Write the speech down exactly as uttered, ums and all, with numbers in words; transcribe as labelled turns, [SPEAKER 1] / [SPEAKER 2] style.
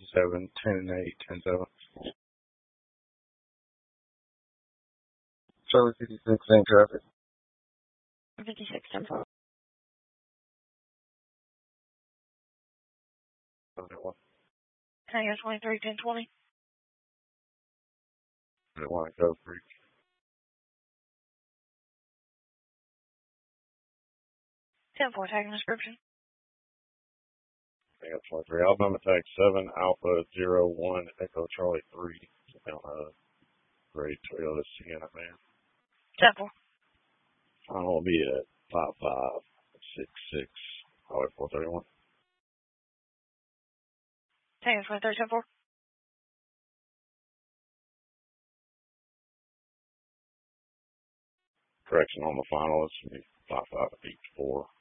[SPEAKER 1] seven, ten and eight, ten seven. Charlie fifty-six, in traffic.
[SPEAKER 2] fifty-six, ten four. Tango twenty-three, ten twenty.
[SPEAKER 1] One, go Creek.
[SPEAKER 2] ten four, tagging description.
[SPEAKER 1] Tango twenty-three, Alabama tag seven, Alpha zero one, Echo Charlie three. On a gray Toyota Sienna van.
[SPEAKER 2] ten four.
[SPEAKER 1] Final will be at five five six six, Highway four thirty-one.
[SPEAKER 2] Tango twenty-three, ten four.
[SPEAKER 1] Correction on the final is five five eight four.